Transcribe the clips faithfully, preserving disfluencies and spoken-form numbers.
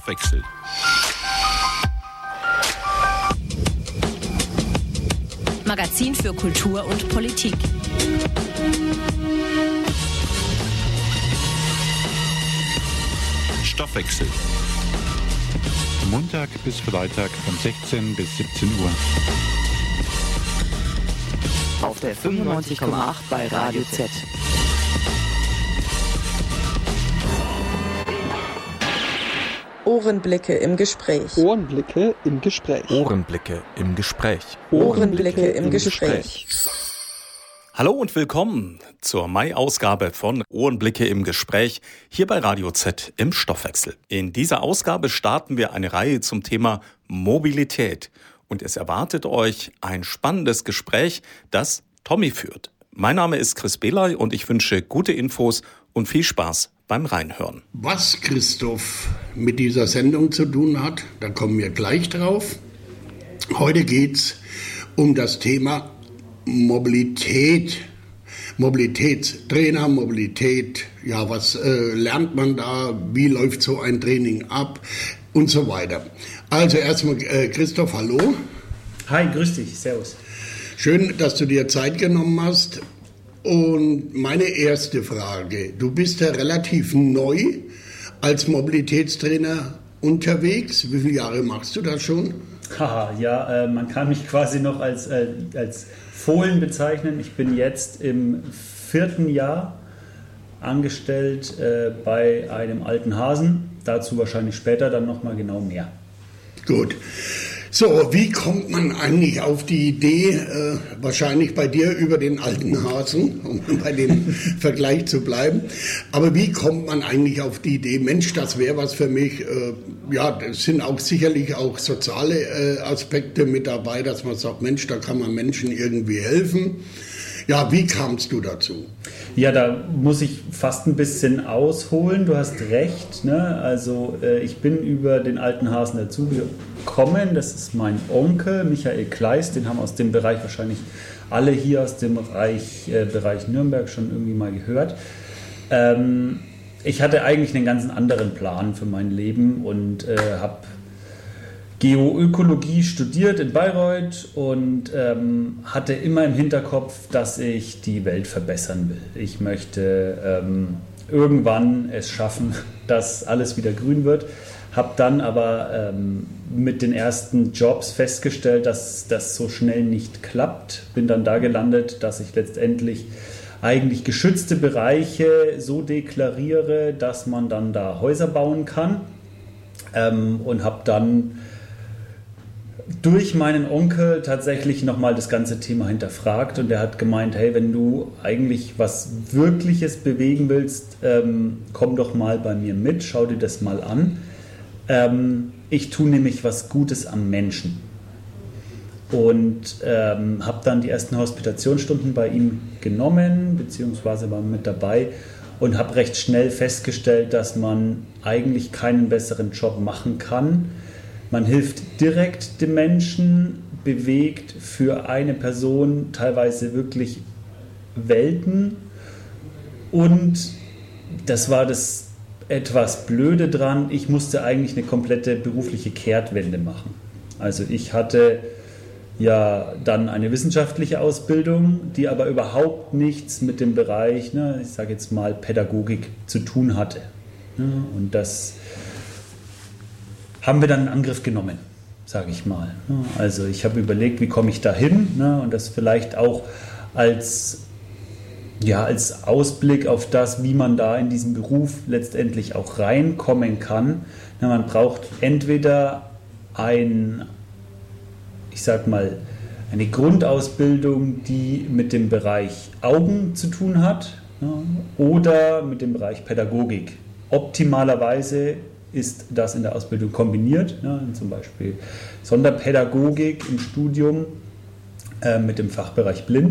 Stoffwechsel. Magazin für Kultur und Politik. Stoffwechsel. Montag bis Freitag von sechzehn bis siebzehn Uhr. Auf der fünfundneunzig Komma acht bei Radio Z. Ohrenblicke im Gespräch. Ohrenblicke im Gespräch. Ohrenblicke im Gespräch. Ohrenblicke im Gespräch. Hallo und willkommen zur Mai-Ausgabe von Ohrenblicke im Gespräch hier bei Radio Z im Stoffwechsel. In dieser Ausgabe starten wir eine Reihe zum Thema Mobilität und es erwartet euch ein spannendes Gespräch, das Tommy führt. Mein Name ist Chris Belay und ich wünsche gute Infos und viel Spaß beim Reinhören. Was Christoph mit dieser Sendung zu tun hat, da kommen wir gleich drauf. Heute geht's um das Thema Mobilität, Mobilitätstrainer, Mobilität, ja, was äh, lernt man da, wie läuft so ein Training ab und so weiter. Also erstmal äh, Christoph, hallo. Hi, grüß dich, servus. Schön, dass du dir Zeit genommen hast. Und meine erste Frage, du bist ja relativ neu als Mobilitätstrainer unterwegs. Wie viele Jahre machst du das schon? Haha, ja, äh, man kann mich quasi noch als, äh, als Fohlen bezeichnen. Ich bin jetzt im vierten Jahr angestellt äh, bei einem alten Hasen. Dazu wahrscheinlich später dann nochmal genau mehr. Gut. So, wie kommt man eigentlich auf die Idee, äh, wahrscheinlich bei dir über den alten Hasen, um bei dem Vergleich zu bleiben, aber wie kommt man eigentlich auf die Idee, Mensch, das wäre was für mich, äh, ja, das sind auch sicherlich auch soziale äh, Aspekte mit dabei, dass man sagt, Mensch, da kann man Menschen irgendwie helfen. Ja, wie kamst du dazu? Ja, da muss ich fast ein bisschen ausholen. Du hast recht, ne? Also äh, ich bin über den alten Hasen dazugekommen. Das ist mein Onkel, Michael Kleist. Den haben aus dem Bereich wahrscheinlich alle hier aus dem Bereich, äh, Bereich Nürnberg schon irgendwie mal gehört. Ähm, ich hatte eigentlich einen ganz anderen Plan für mein Leben und äh, habe Geoökologie studiert in Bayreuth und ähm, hatte immer im Hinterkopf, dass ich die Welt verbessern will. Ich möchte ähm, irgendwann es schaffen, dass alles wieder grün wird. Habe dann aber ähm, mit den ersten Jobs festgestellt, dass das so schnell nicht klappt. Bin dann da gelandet, dass ich letztendlich eigentlich geschützte Bereiche so deklariere, dass man dann da Häuser bauen kann. Ähm, und habe dann durch meinen Onkel tatsächlich nochmal das ganze Thema hinterfragt und der hat gemeint, hey, wenn du eigentlich was Wirkliches bewegen willst, ähm, komm doch mal bei mir mit, schau dir das mal an. Ähm, ich tue nämlich was Gutes am Menschen und ähm, habe dann die ersten Hospitationsstunden bei ihm genommen, beziehungsweise war mit dabei und habe recht schnell festgestellt, dass man eigentlich keinen besseren Job machen kann. Man hilft direkt dem Menschen, bewegt für eine Person teilweise wirklich Welten und das war das etwas Blöde dran. Ich musste eigentlich eine komplette berufliche Kehrtwende machen. Also ich hatte ja dann eine wissenschaftliche Ausbildung, die aber überhaupt nichts mit dem Bereich, ne, ich sage jetzt mal Pädagogik zu tun hatte. Und das haben wir dann in Angriff genommen, sage ich mal. Also ich habe überlegt, wie komme ich da hin, ne? Und das vielleicht auch als, ja, als Ausblick auf das, wie man da in diesen Beruf letztendlich auch reinkommen kann. Na, man braucht entweder ein, ich sag mal, eine Grundausbildung, die mit dem Bereich Augen zu tun hat, ne? Oder mit dem Bereich Pädagogik. Optimalerweise ist das in der Ausbildung kombiniert, ne, zum Beispiel Sonderpädagogik im Studium äh, mit dem Fachbereich Blind.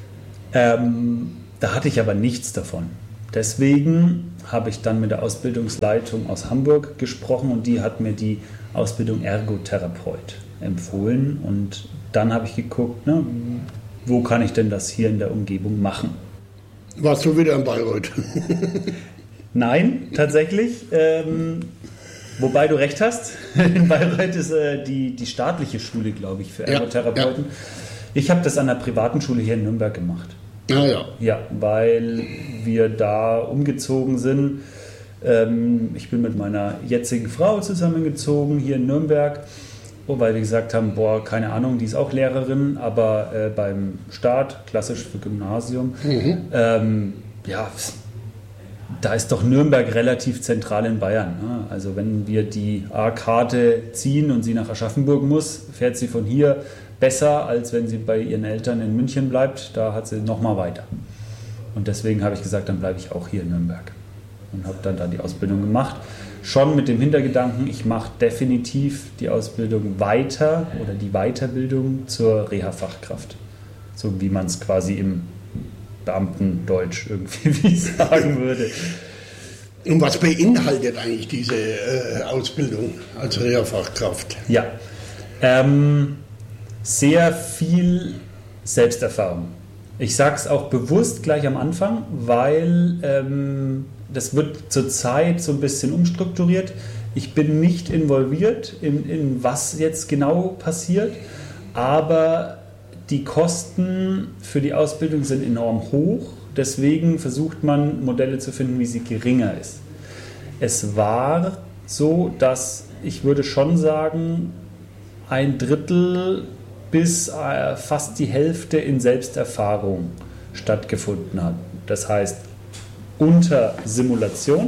Ähm, da hatte ich aber nichts davon. Deswegen habe ich dann mit der Ausbildungsleitung aus Hamburg gesprochen und die hat mir die Ausbildung Ergotherapeut empfohlen. Und dann habe ich geguckt, ne, wo kann ich denn das hier in der Umgebung machen. Warst du wieder in Bayreuth? Nein, tatsächlich. Ähm, Wobei du recht hast, in Bayreuth ist äh, die, die staatliche Schule, glaube ich, für Ergotherapeuten. Ja, ja. Ich habe das an einer privaten Schule hier in Nürnberg gemacht. Ah ja. Ja, weil wir da umgezogen sind. Ähm, ich bin mit meiner jetzigen Frau zusammengezogen hier in Nürnberg, weil wir gesagt haben, boah, keine Ahnung, die ist auch Lehrerin, aber äh, beim Staat, klassisch für Gymnasium, mhm. ähm, ja, da ist doch Nürnberg relativ zentral in Bayern. Ne? Also wenn wir die A-Karte ziehen und sie nach Aschaffenburg muss, fährt sie von hier besser, als wenn sie bei ihren Eltern in München bleibt. Da hat sie noch mal weiter. Und deswegen habe ich gesagt, dann bleibe ich auch hier in Nürnberg. Und habe dann da die Ausbildung gemacht. Schon mit dem Hintergedanken, ich mache definitiv die Ausbildung weiter oder die Weiterbildung zur Reha-Fachkraft. So wie man es quasi im Beamtendeutsch irgendwie sagen würde. Und was beinhaltet eigentlich diese äh, Ausbildung als Reha-Fachkraft? Ja, ähm, sehr viel Selbsterfahrung. Ich sage es auch bewusst gleich am Anfang, weil ähm, das wird zurzeit so ein bisschen umstrukturiert. Ich bin nicht involviert in, in was jetzt genau passiert, aber die Kosten für die Ausbildung sind enorm hoch. Deswegen versucht man, Modelle zu finden, wie sie geringer ist. Es war so, dass ich würde schon sagen, ein Drittel bis äh, fast die Hälfte in Selbsterfahrung stattgefunden hat. Das heißt, unter Simulation,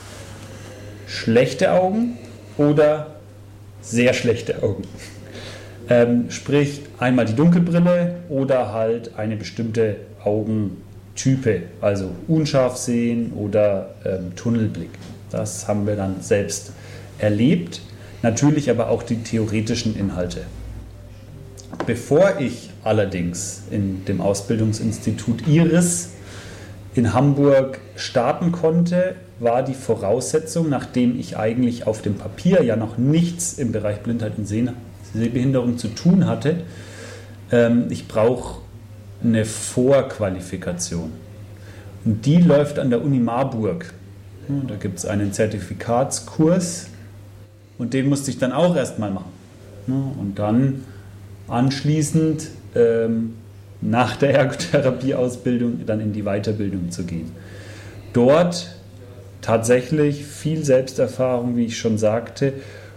schlechte Augen oder sehr schlechte Augen. Ähm, sprich, einmal die Dunkelbrille oder halt eine bestimmte Augentype, also unscharf sehen oder ähm, Tunnelblick. Das haben wir dann selbst erlebt. Natürlich aber auch die theoretischen Inhalte. Bevor ich allerdings in dem Ausbildungsinstitut Iris in Hamburg starten konnte, war die Voraussetzung, nachdem ich eigentlich auf dem Papier ja noch nichts im Bereich Blindheit und Sehbehinderung zu tun hatte, ähm, ich brauche eine Vorqualifikation. Und die läuft an der Uni Marburg. Da gibt es einen Zertifikatskurs und den musste ich dann auch erstmal machen. Und dann anschließend ähm, nach der Ergotherapieausbildung dann in die Weiterbildung zu gehen. Dort tatsächlich viel Selbsterfahrung, wie ich schon sagte,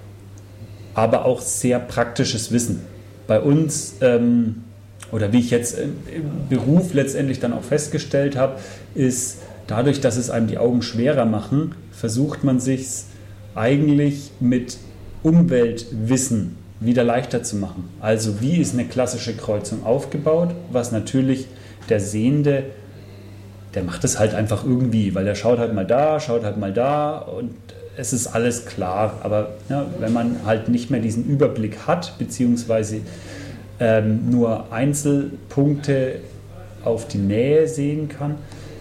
aber auch sehr praktisches Wissen. Bei uns, ähm, oder wie ich jetzt im Beruf letztendlich dann auch festgestellt habe, ist dadurch, dass es einem die Augen schwerer machen, versucht man sich eigentlich mit Umweltwissen wieder leichter zu machen. Also wie ist eine klassische Kreuzung aufgebaut, was natürlich der Sehende, der macht es halt einfach irgendwie, weil der schaut halt mal da, schaut halt mal da und es ist alles klar. Aber ja, wenn man halt nicht mehr diesen Überblick hat, beziehungsweise ähm, nur Einzelpunkte auf die Nähe sehen kann,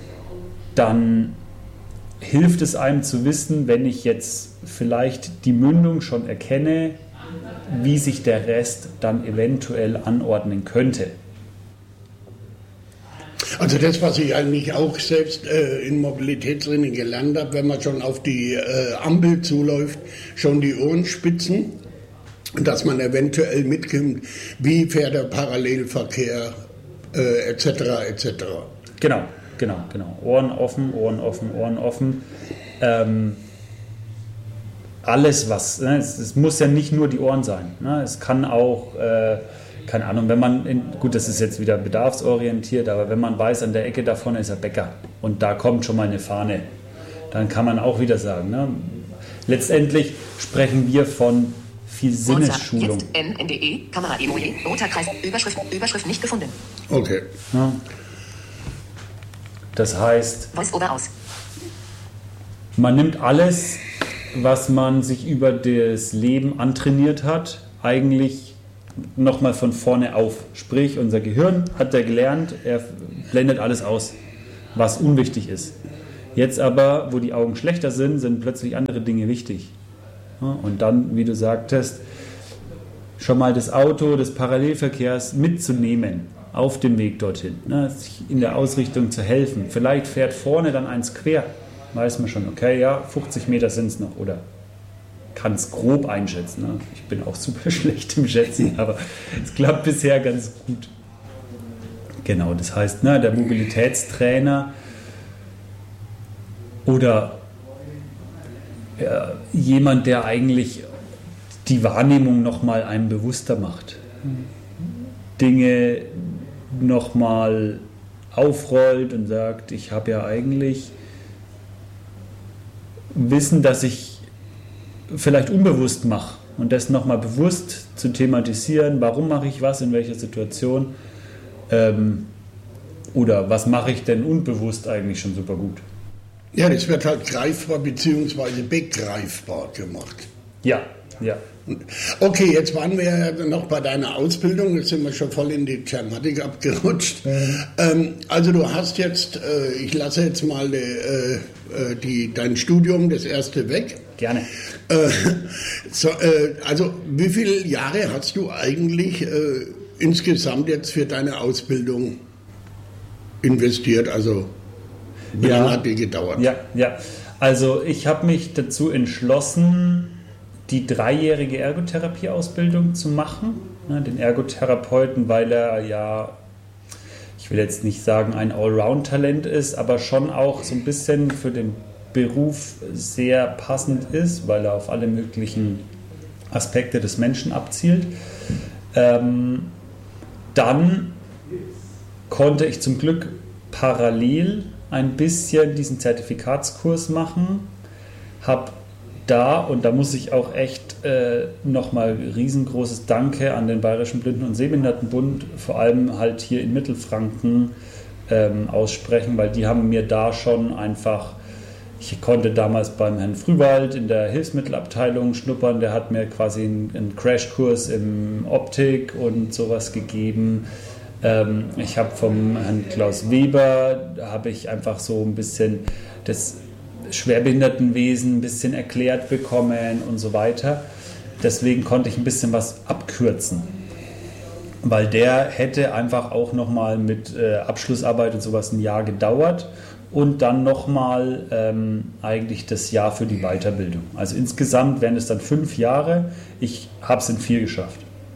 dann hilft es einem zu wissen, wenn ich jetzt vielleicht die Mündung schon erkenne, wie sich der Rest dann eventuell anordnen könnte. Also das, was ich eigentlich auch selbst äh, in Mobilitätstraining gelernt habe, wenn man schon auf die äh, Ampel zuläuft, schon die Ohren spitzen, dass man eventuell mitkommt, wie fährt der Parallelverkehr äh, et cetera et cetera. Genau, genau, genau. Ohren offen, Ohren offen, Ohren offen. Ähm, alles was, ne? es, es muss ja nicht nur die Ohren sein. Ne? Es kann auch, äh, keine Ahnung, wenn man, in, gut, das ist jetzt wieder bedarfsorientiert, aber wenn man weiß, an der Ecke da vorne ist ein Bäcker und da kommt schon mal eine Fahne, dann kann man auch wieder sagen, ne? Letztendlich sprechen wir von viel Sinnesschulung. Jetzt N N D E, Kamera Emoji, roter Kreis, Überschrift, Überschrift nicht gefunden. Okay. Ja. Das heißt, Voice-over aus. Man nimmt alles, was man sich über das Leben antrainiert hat, eigentlich nochmal von vorne auf. Sprich, unser Gehirn hat er gelernt, er blendet alles aus, was unwichtig ist. Jetzt aber, wo die Augen schlechter sind, sind plötzlich andere Dinge wichtig. Und dann, wie du sagtest, schon mal das Auto des Parallelverkehrs mitzunehmen auf dem Weg dorthin, ne, sich in der Ausrichtung zu helfen. Vielleicht fährt vorne dann eins quer, weiß man schon, okay, ja, fünfzig Meter sind es noch oder kann es grob einschätzen. Ne? Ich bin auch super schlecht im Schätzen, aber es klappt bisher ganz gut. Genau, das heißt, ne, der Mobilitätstrainer oder ja, jemand, der eigentlich die Wahrnehmung nochmal einem bewusster macht. Dinge nochmal aufrollt und sagt, ich habe ja eigentlich Wissen, das ich vielleicht unbewusst mache und das nochmal bewusst zu thematisieren, warum mache ich was, in welcher Situation ähm, oder was mache ich denn unbewusst eigentlich schon super gut. Ja, das wird halt greifbar bzw. begreifbar gemacht. Ja, ja. Okay, jetzt waren wir ja noch bei deiner Ausbildung, jetzt sind wir schon voll in die Thematik abgerutscht. Mhm. Ähm, also du hast jetzt, äh, ich lasse jetzt mal äh, die, dein Studium, das erste, weg. Gerne. Äh, so, äh, also wie viele Jahre hast du eigentlich äh, insgesamt jetzt für deine Ausbildung investiert? Also wie ja, lange hat die gedauert? Ja, ja. Also ich habe mich dazu entschlossen, die dreijährige Ergotherapie-Ausbildung zu machen. Ne, den Ergotherapeuten, weil er ja, ich will jetzt nicht sagen, ein Allround-Talent ist, aber schon auch so ein bisschen für den Beruf sehr passend ist, weil er auf alle möglichen Aspekte des Menschen abzielt. Ähm, dann konnte ich zum Glück parallel ein bisschen diesen Zertifikatskurs machen, habe da, und da muss ich auch echt äh, nochmal riesengroßes Danke an den Bayerischen Blinden- und Sehbehindertenbund, vor allem halt hier in Mittelfranken, ähm, aussprechen, weil die haben mir da schon einfach, ich konnte damals beim Herrn Frühwald in der Hilfsmittelabteilung schnuppern, der hat mir quasi einen, einen Crashkurs im Optik und sowas gegeben. Ähm, ich habe vom Herrn Klaus Weber, da habe ich einfach so ein bisschen das Schwerbehindertenwesen ein bisschen erklärt bekommen und so weiter. Deswegen konnte ich ein bisschen was abkürzen, weil der hätte einfach auch nochmal mit äh, Abschlussarbeit und sowas ein Jahr gedauert und dann nochmal ähm, eigentlich das Jahr für die Weiterbildung. Also insgesamt wären es dann fünf Jahre. Ich habe es in vier geschafft.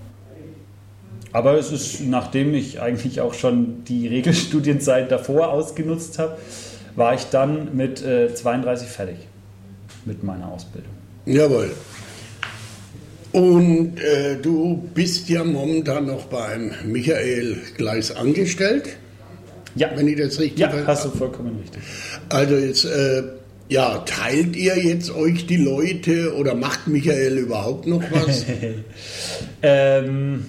Aber es ist, nachdem ich eigentlich auch schon die Regelstudienzeit davor ausgenutzt habe, war ich dann mit äh, zweiunddreißig fertig mit meiner Ausbildung. Jawohl. Und äh, du bist ja momentan noch beim Michael Gleis angestellt. Ja. Wenn ich das richtig Ja, verstehe. hast du vollkommen richtig. Also jetzt, äh, ja, teilt ihr jetzt euch die Leute oder macht Michael überhaupt noch was? ähm,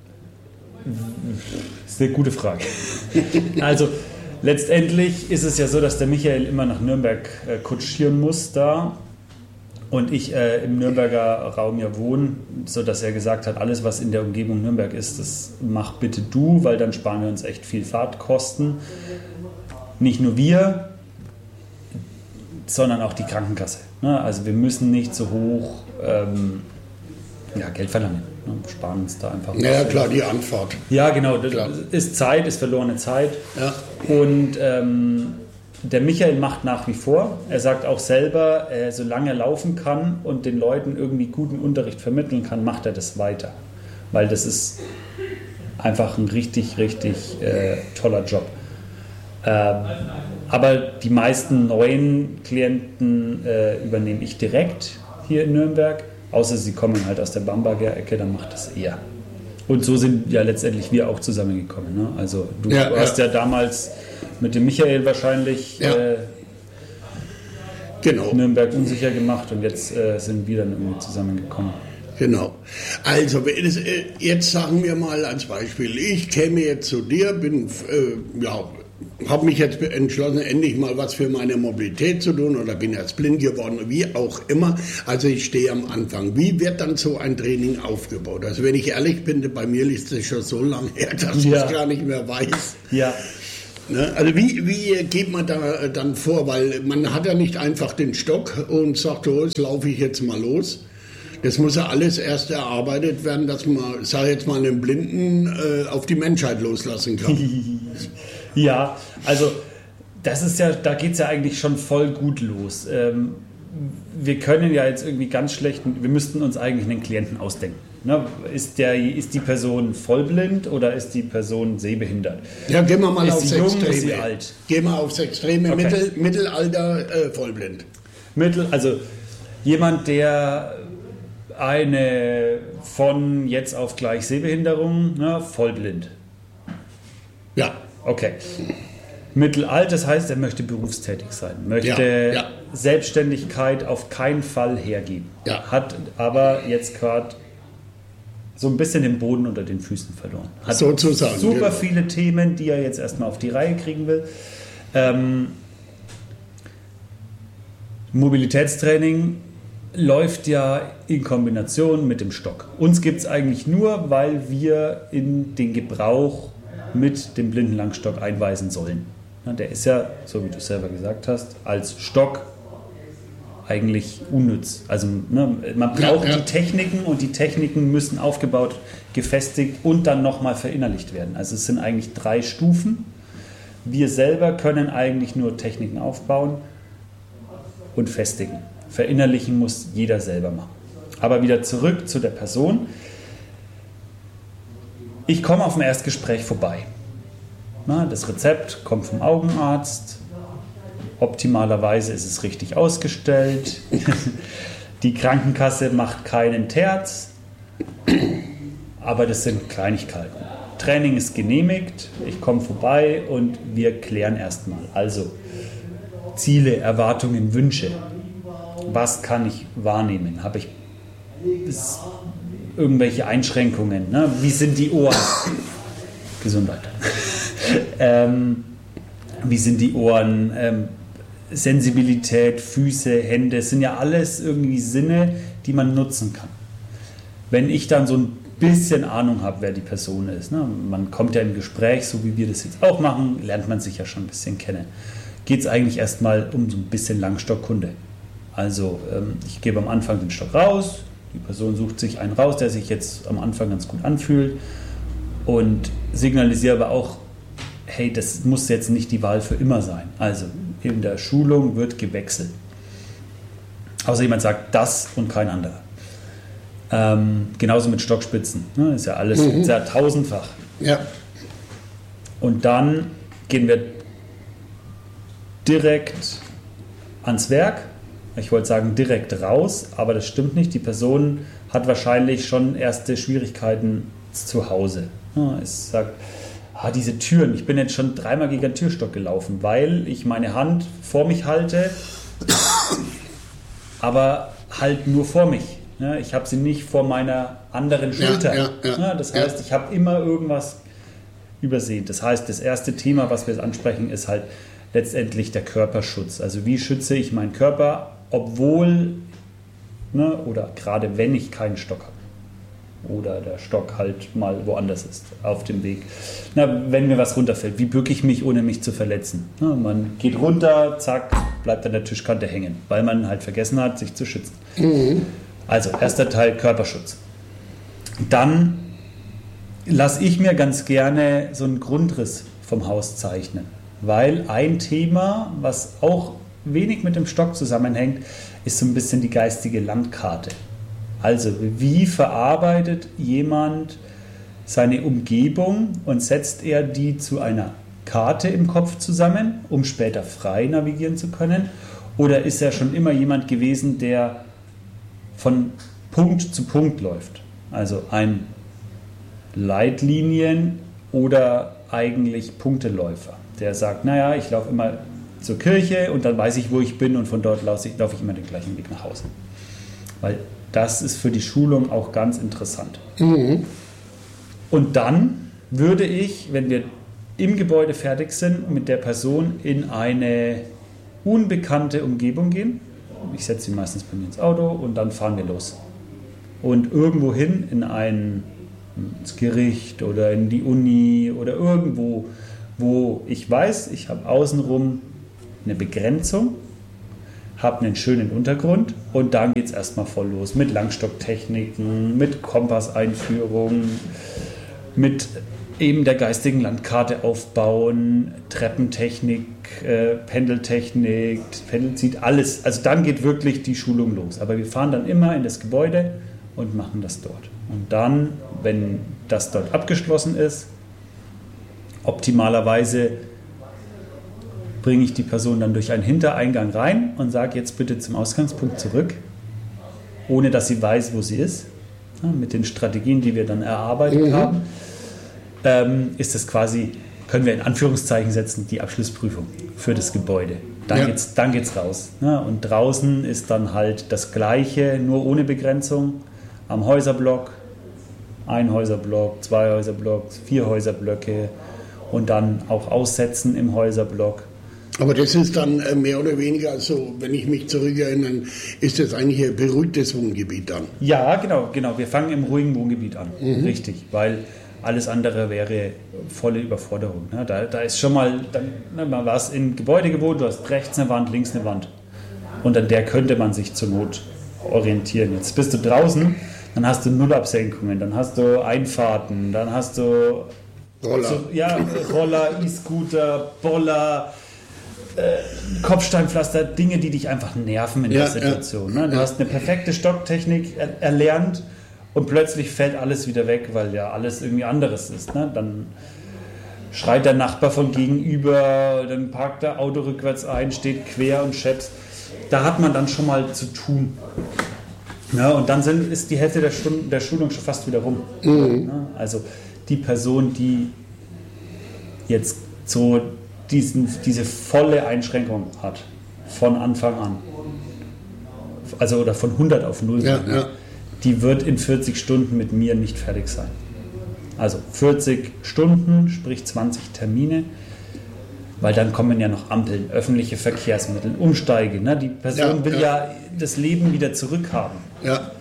das ist eine gute Frage. Also letztendlich ist es ja so, dass der Michael immer nach Nürnberg äh, kutschieren muss da und ich äh, im Nürnberger Raum ja wohne, sodass er gesagt hat, alles was in der Umgebung Nürnberg ist, das mach bitte du, weil dann sparen wir uns echt viel Fahrtkosten. Nicht nur wir, sondern auch die Krankenkasse. Ne? Also wir müssen nicht so hoch ähm, ja, Geld verlangen. Ne? Sparen uns da einfach. Ja, klar, die Anfahrt. Ja, genau. Das Klar. ist Zeit, ist verlorene Zeit. Ja. Und ähm, der Michael macht nach wie vor. Er sagt auch selber, äh, solange er laufen kann und den Leuten irgendwie guten Unterricht vermitteln kann, macht er das weiter. Weil das ist einfach ein richtig, richtig äh, toller Job. Ähm, aber die meisten neuen Klienten äh, übernehme ich direkt hier in Nürnberg. Außer sie kommen halt aus der Bamberger Ecke, dann macht das er. Und so sind ja letztendlich wir auch zusammengekommen. Ne? Also du ja, hast ja. ja damals mit dem Michael wahrscheinlich ja. äh, genau. Nürnberg unsicher gemacht und jetzt äh, sind wir dann irgendwie zusammengekommen. Genau. Also jetzt sagen wir mal als Beispiel, ich käme jetzt zu dir, bin äh, ja habe mich jetzt entschlossen, endlich mal was für meine Mobilität zu tun oder bin jetzt blind geworden, wie auch immer. Also ich stehe am Anfang. Wie wird dann so ein Training aufgebaut? Also wenn ich ehrlich bin, bei mir liegt es schon so lange her, dass ja. ich es gar nicht mehr weiß. Ja. Ne? Also wie, wie geht man da dann vor? Weil man hat ja nicht einfach den Stock und sagt, oh, jetzt laufe ich jetzt mal los. Das muss ja alles erst erarbeitet werden, dass man, sag jetzt mal, einen Blinden äh, auf die Menschheit loslassen kann. Ja, also das ist ja, da geht es ja eigentlich schon voll gut los. Ähm, wir können ja jetzt irgendwie ganz schlecht, wir müssten uns eigentlich einen Klienten ausdenken. Ne? Ist, der, ist die Person vollblind oder ist die Person sehbehindert? Ja, gehen wir mal ist aufs sie jung, Extreme. ist sie alt? Gehen wir aufs Extreme. Okay. Mittel, Mittelalter, äh, vollblind. Mittel, also jemand, der eine von jetzt auf gleich Sehbehinderung, ne, vollblind. Ja. Okay. Mittelalt, das heißt, er möchte berufstätig sein, möchte Ja, ja. Selbstständigkeit auf keinen Fall hergeben. Ja. Hat aber jetzt gerade so ein bisschen den Boden unter den Füßen verloren. Hat Sozusagen, super genau. viele Themen, die er jetzt erstmal auf die Reihe kriegen will. Ähm, Mobilitätstraining läuft ja in Kombination mit dem Stock. Uns gibt es eigentlich nur, weil wir in den Gebrauch mit dem Blindenlangstock einweisen sollen. Ja, der ist ja, so wie du selber gesagt hast, als Stock eigentlich unnütz. Also ne, man braucht Ja, ja. die Techniken und die Techniken müssen aufgebaut, gefestigt und dann nochmal verinnerlicht werden. Also es sind eigentlich drei Stufen. Wir selber können eigentlich nur Techniken aufbauen und festigen. Verinnerlichen muss jeder selber machen. Aber wieder zurück zu der Person. Ich komme auf dem Erstgespräch vorbei. Na, das Rezept kommt vom Augenarzt. Optimalerweise ist es richtig ausgestellt. Die Krankenkasse macht keinen Terz. Aber das sind Kleinigkeiten. Training ist genehmigt. Ich komme vorbei und wir klären erstmal. Also Ziele, Erwartungen, Wünsche. Was kann ich wahrnehmen? Habe ich ist irgendwelche Einschränkungen? Ne? Wie sind die Ohren? Gesundheit. ähm, wie sind die Ohren? Ähm, Sensibilität, Füße, Hände, das sind ja alles irgendwie Sinne, die man nutzen kann. Wenn ich dann so ein bisschen Ahnung habe, wer die Person ist, ne? Man kommt ja im Gespräch, so wie wir das jetzt auch machen, lernt man sich ja schon ein bisschen kennen. Geht es eigentlich erstmal um so ein bisschen Langstockkunde. Also ähm, ich gebe am Anfang den Stock raus, die Person sucht sich einen raus, der sich jetzt am Anfang ganz gut anfühlt und signalisiere aber auch, hey, das muss jetzt nicht die Wahl für immer sein. Also in der Schulung wird gewechselt. Außer jemand sagt das und kein anderer. Ähm, genauso mit Stockspitzen. Ne? Ist ja alles mhm. sehr tausendfach. Ja. Und dann gehen wir direkt ans Werk. Ich wollte sagen direkt raus, aber das stimmt nicht. Die Person hat wahrscheinlich schon erste Schwierigkeiten zu Hause. Ja, es sagt, ah, diese Türen, ich bin jetzt schon dreimal gegen den Türstock gelaufen, weil ich meine Hand vor mich halte, aber halt nur vor mich. Ja, ich habe sie nicht vor meiner anderen Schulter. Ja, ja, ja, ja, das heißt, ja. ich habe immer irgendwas übersehen. Das heißt, das erste Thema, was wir jetzt ansprechen, ist halt letztendlich der Körperschutz. Also wie schütze ich meinen Körper, obwohl, ne, oder gerade wenn ich keinen Stock habe. Oder der Stock halt mal woanders ist, auf dem Weg. Na, wenn mir was runterfällt, wie bücke ich mich, ohne mich zu verletzen? Na, man geht runter, zack, bleibt an der Tischkante hängen, weil man halt vergessen hat, sich zu schützen. Mhm. Also, erster Teil Körperschutz. Dann lasse ich mir ganz gerne so einen Grundriss vom Haus zeichnen, weil ein Thema, was auch wenig mit dem Stock zusammenhängt, ist so ein bisschen die geistige Landkarte. Also, wie verarbeitet jemand seine Umgebung und setzt er die zu einer Karte im Kopf zusammen, um später frei navigieren zu können? Oder ist er schon immer jemand gewesen, der von Punkt zu Punkt läuft? Also ein Leitlinien- oder eigentlich Punkteläufer, der sagt, naja, ich laufe immer zur Kirche und dann weiß ich, wo ich bin und von dort laufe ich, laufe ich immer den gleichen Weg nach Hause. Weil das ist für die Schulung auch ganz interessant. Mhm. Und dann würde ich, wenn wir im Gebäude fertig sind, mit der Person in eine unbekannte Umgebung gehen. Ich setze sie meistens bei mir ins Auto und dann fahren wir los. Und irgendwo hin in ein ins Gericht oder in die Uni oder irgendwo, wo ich weiß, ich habe außenrum eine Begrenzung, habe einen schönen Untergrund und dann geht es erstmal voll los mit Langstocktechniken, mit Kompasseinführung, mit eben der geistigen Landkarte aufbauen, Treppentechnik, äh, Pendeltechnik, Pendelzieht, alles. Also dann geht wirklich die Schulung los. Aber wir fahren dann immer in das Gebäude und machen das dort. Und dann, wenn das dort abgeschlossen ist, optimalerweise bringe ich die Person dann durch einen Hintereingang rein und sage jetzt bitte zum Ausgangspunkt zurück, ohne dass sie weiß, wo sie ist. Ja, mit den Strategien, die wir dann erarbeitet mhm. haben, ähm, ist das quasi, können wir in Anführungszeichen setzen, die Abschlussprüfung für das Gebäude. Dann ja. geht's, dann geht's raus. Ja, und draußen ist dann halt das Gleiche, nur ohne Begrenzung, am Häuserblock, ein Häuserblock, zwei Häuserblocks, vier Häuserblöcke und dann auch Aussetzen im Häuserblock. Aber das ist dann mehr oder weniger, also wenn ich mich zurückerinnere, ist das eigentlich ein beruhigtes Wohngebiet dann? Ja, genau, genau. Wir fangen im ruhigen Wohngebiet an, mhm. richtig, weil alles andere wäre volle Überforderung. Ne? Da, da ist schon mal, dann, ne, man war es im Gebäude gewohnt, du hast rechts eine Wand, links eine Wand und an der könnte man sich zur Not orientieren. Jetzt bist du draußen, dann hast du Nullabsenkungen, dann hast du Einfahrten, dann hast du Roller, so, ja, Roller, E-Scooter, Boller, Äh, Kopfsteinpflaster, Dinge, die dich einfach nerven in ja, der Situation. Ja, ne? Du ja. hast eine perfekte Stocktechnik er- erlernt und plötzlich fällt alles wieder weg, weil ja alles irgendwie anderes ist. Ne? Dann schreit der Nachbar von gegenüber, dann parkt der Auto rückwärts ein, steht quer und scheppst. Da hat man dann schon mal zu tun. Ja, und dann sind, ist die Hälfte der, Stunden, der Schulung schon fast wieder rum. Mhm. Ja, also die Person, die jetzt so Diesen, diese volle Einschränkung hat, von Anfang an, also oder von hundert auf null, ja, ja. die wird in vierzig Stunden mit mir nicht fertig sein. Also vierzig Stunden, sprich zwanzig Termine, weil dann kommen ja noch Ampeln, öffentliche Verkehrsmittel, Umsteige. Ne? Die Person ja, will ja. ja das Leben wieder zurückhaben, ja.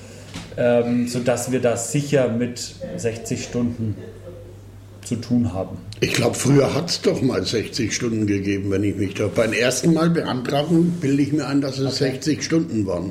ähm, sodass wir das sicher mit sechzig Stunden zu tun haben. Ich glaube, früher hat es doch mal sechzig Stunden gegeben, wenn ich mich da... Beim ersten Mal beantragen, bilde ich mir ein, dass es okay. sechzig Stunden waren.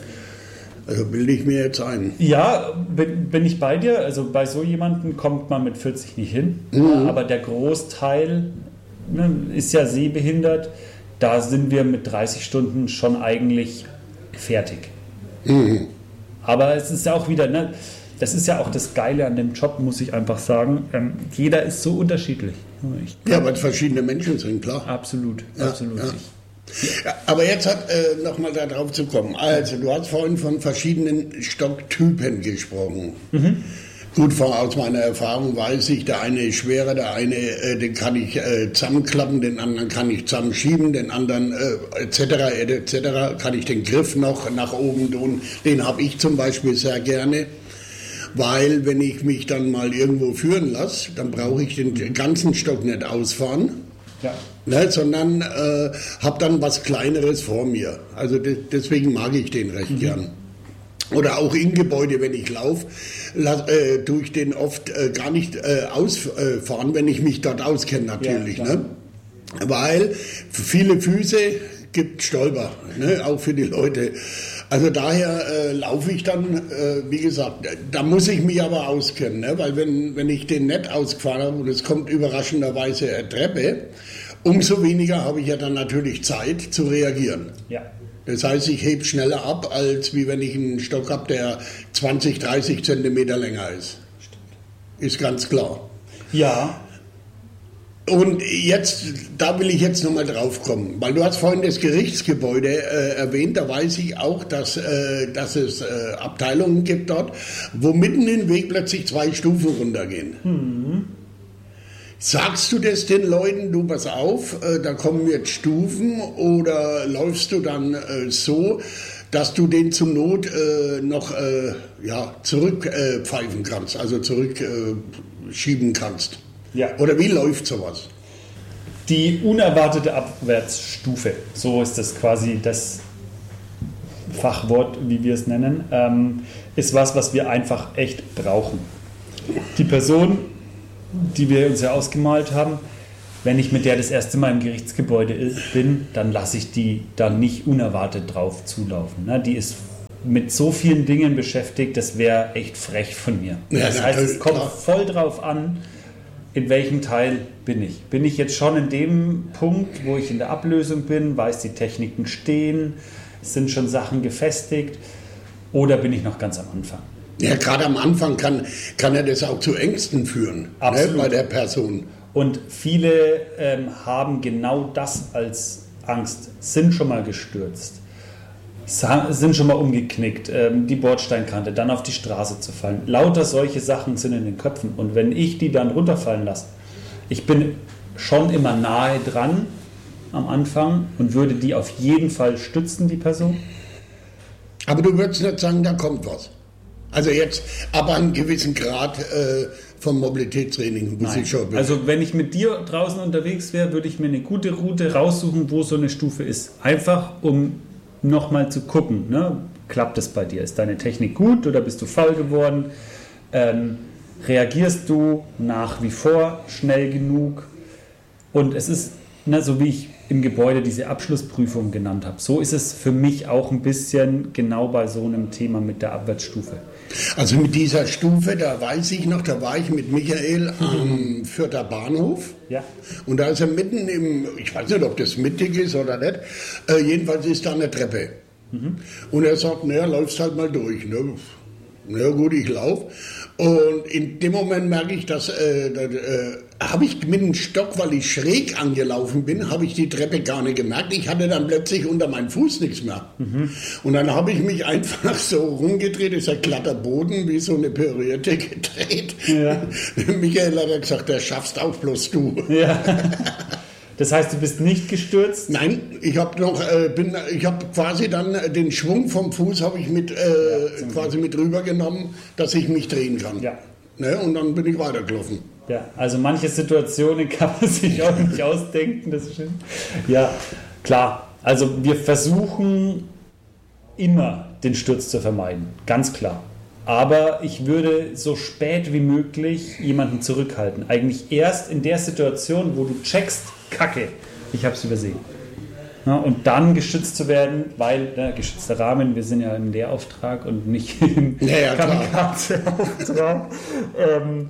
Also bilde ich mir jetzt ein. Ja, bin, bin ich bei dir. Also bei so jemandem kommt man mit vierzig nicht hin. Mhm. Aber der Großteil, ne, ist ja sehbehindert. Da sind wir mit dreißig Stunden schon eigentlich fertig. Mhm. Aber es ist ja auch wieder... Ne, das ist ja auch das Geile an dem Job, muss ich einfach sagen. Ähm, jeder ist so unterschiedlich. Ich ja, weil es verschiedene Menschen sind, klar. Absolut, ja, absolut. Ja. Ja, aber jetzt hat äh, nochmal darauf zu kommen. Also, du hast vorhin von verschiedenen Stocktypen gesprochen. Mhm. Gut, aus meiner Erfahrung weiß ich, der eine ist schwerer, der eine, äh, den kann ich äh, zusammenklappen, den anderen kann ich zusammenschieben, den anderen äh, et cetera et cetera kann ich den Griff noch nach oben tun. Den habe ich zum Beispiel sehr gerne. Weil, wenn ich mich dann mal irgendwo führen lasse, dann brauche ich den ganzen Stock nicht ausfahren, ja. ne, sondern äh, habe dann was Kleineres vor mir. Also de- deswegen mag ich den recht mhm. gern. Oder auch im Gebäude, wenn ich laufe, äh, tue ich den oft äh, gar nicht äh, ausfahren, wenn ich mich dort auskenne natürlich. Ja, ne? Weil für viele Füße gibt Stolper, ne, auch für die Leute. Also daher äh, laufe ich dann, äh, wie gesagt, da muss ich mich aber auskennen, ne? Weil wenn, wenn ich den nicht ausgefahren habe und es kommt überraschenderweise eine Treppe, umso weniger habe ich ja dann natürlich Zeit zu reagieren. Ja. Das heißt, ich hebe schneller ab, als wie wenn ich einen Stock habe, der zwanzig, dreißig Zentimeter länger ist. Stimmt. Ist ganz klar. Ja. Und jetzt, da will ich jetzt nochmal drauf kommen, weil du hast vorhin das Gerichtsgebäude äh, erwähnt, da weiß ich auch, dass, äh, dass es äh, Abteilungen gibt dort, wo mitten im Weg plötzlich zwei Stufen runtergehen. Mhm. Sagst du das den Leuten, du pass auf, äh, da kommen jetzt Stufen, oder läufst du dann äh, so, dass du den zur Not äh, noch äh, ja, zurückpfeifen äh, kannst, also zurückschieben äh, kannst? Ja. Oder wie läuft sowas? Die unerwartete Abwärtsstufe, so ist das quasi das Fachwort, wie wir es nennen, ähm, ist was, was wir einfach echt brauchen. Die Person, die wir uns ja ausgemalt haben, wenn ich mit der das erste Mal im Gerichtsgebäude bin, dann lasse ich die dann nicht unerwartet drauf zulaufen. Ne? Die ist mit so vielen Dingen beschäftigt, das wäre echt frech von mir. Ja, das heißt, es kommt klar. voll drauf an, in welchem Teil bin ich? Bin ich jetzt schon in dem Punkt, wo ich in der Ablösung bin, weiß, die Techniken stehen, sind schon Sachen gefestigt, oder bin ich noch ganz am Anfang? Ja, gerade am Anfang kann, kann er das auch zu Ängsten führen, ne, bei der Person. Und viele ähm, haben genau das als Angst, sind schon mal gestürzt, sind schon mal umgeknickt, ähm, die Bordsteinkante, dann auf die Straße zu fallen. Lauter solche Sachen sind in den Köpfen. Und wenn ich die dann runterfallen lasse, ich bin schon immer nahe dran am Anfang und würde die auf jeden Fall stützen, die Person. Aber du würdest nicht sagen, da kommt was. Also jetzt ab einem gewissen Grad äh, vom Mobilitätstraining muss ich schon. Also wenn ich mit dir draußen unterwegs wäre, würde ich mir eine gute Route raussuchen, wo so eine Stufe ist. Einfach um nochmal zu gucken, ne? Klappt es bei dir? Ist deine Technik gut oder bist du faul geworden? Ähm, reagierst du nach wie vor schnell genug? Und es ist, ne, so wie ich im Gebäude diese Abschlussprüfung genannt habe, so ist es für mich auch ein bisschen genau bei so einem Thema mit der Abwärtsstufe. Also mit dieser Stufe, da weiß ich noch, da war ich mit Michael am Fürther Bahnhof. Ja. Und da ist er mitten im, ich weiß nicht, ob das mittig ist oder nicht, äh, jedenfalls ist da eine Treppe. Mhm. Und er sagt, naja, läufst halt mal durch. Ne? Na gut, ich laufe. Und in dem Moment merke ich, dass äh, äh, habe ich mit dem Stock, weil ich schräg angelaufen bin, habe ich die Treppe gar nicht gemerkt. Ich hatte dann plötzlich unter meinem Fuß nichts mehr. Mhm. Und dann habe ich mich einfach so rumgedreht, ist ein glatter Boden, wie so eine Pirouette gedreht. Ja. Michael hat gesagt, das schaffst auch bloß du. Ja. Das heißt, du bist nicht gestürzt? Nein, ich habe noch, äh, bin, ich habe quasi dann den Schwung vom Fuß habe ich mit, äh, ja, quasi mit rübergenommen, dass ich mich drehen kann. Ja. Ne? Und dann bin ich weitergelaufen. Ja, also manche Situationen kann man sich auch nicht ausdenken, das stimmt. Ja, klar. Also wir versuchen immer den Sturz zu vermeiden, ganz klar. Aber ich würde so spät wie möglich jemanden zurückhalten. Eigentlich erst in der Situation, wo du checkst, Kacke, ich habe es übersehen. Ja, und dann geschützt zu werden, weil, ne, geschützter Rahmen, wir sind ja im Lehrauftrag und nicht im ja, ja, Kamikaze-Auftrag. ähm,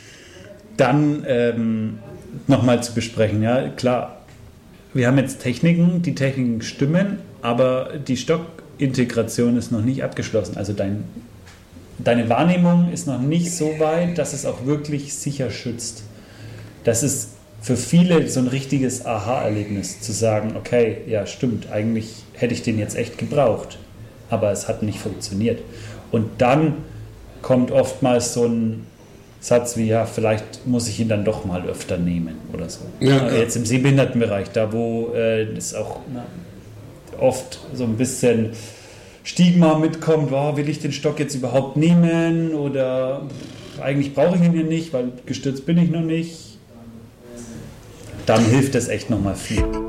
dann ähm, nochmal zu besprechen. Ja, klar, wir haben jetzt Techniken, die Techniken stimmen, aber die Stockintegration ist noch nicht abgeschlossen. Also dein, deine Wahrnehmung ist noch nicht so weit, dass es auch wirklich sicher schützt. Das ist für viele so ein richtiges Aha-Erlebnis, zu sagen, okay, ja stimmt, eigentlich hätte ich den jetzt echt gebraucht, aber es hat nicht funktioniert. Und dann kommt oftmals so ein Satz wie, ja, vielleicht muss ich ihn dann doch mal öfter nehmen oder so. Ja, ja. Jetzt im Sehbehindertenbereich, da wo äh, das auch na, oft so ein bisschen Stigma mitkommt, oh, will ich den Stock jetzt überhaupt nehmen oder pff, eigentlich brauche ich ihn ja nicht, weil gestürzt bin ich noch nicht. Dann hilft das echt nochmal viel.